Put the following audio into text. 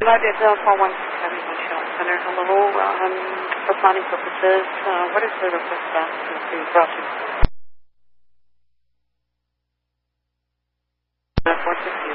United 416 Insurance Center. Hello. For planning purposes, what is the request to be brought to? 460.